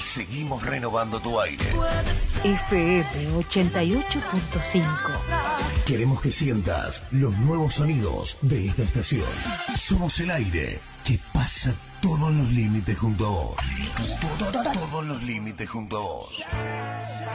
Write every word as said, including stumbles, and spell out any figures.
seguimos renovando tu aire. F M ochenta y ocho punto cinco. Queremos que sientas los nuevos sonidos de esta estación. Somos el aire que pasa todos los límites junto a vos. Todo, todos los límites junto a vos.